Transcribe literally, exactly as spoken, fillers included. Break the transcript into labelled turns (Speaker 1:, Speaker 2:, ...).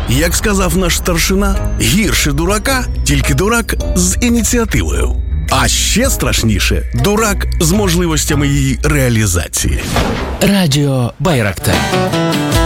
Speaker 1: Як сказав наш старшина, гірше дурака, тільки дурак з ініціативою. А ще страшніше – дурак з можливостями її реалізації.
Speaker 2: Радіо Байрактар.